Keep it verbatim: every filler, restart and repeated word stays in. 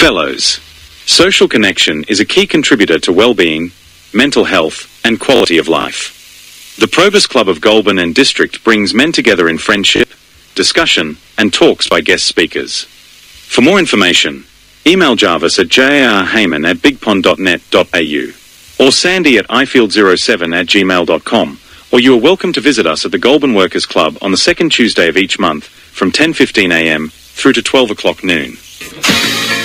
Fellows. Social connection is a key contributor to well-being, mental health, and quality of life. The Probus Club of Goulburn and District brings men together in friendship, discussion, and talks by guest speakers. For more information, email Jarvis at j r hayman at bigpond dot net dot a u or sandy at ifield zero seven at gmail dot com, or you are welcome to visit us at the Goulburn Workers Club on the second Tuesday of each month from ten fifteen a m through to twelve o'clock noon.